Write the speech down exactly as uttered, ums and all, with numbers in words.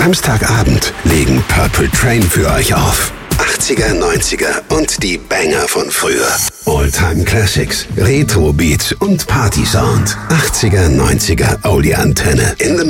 Samstagabend legen Purple Train für euch auf. achtziger, neunziger und die Banger von früher. All-Time Classics, Retro Beats und Party Sound. achtziger, neunziger Audi Antenne. In the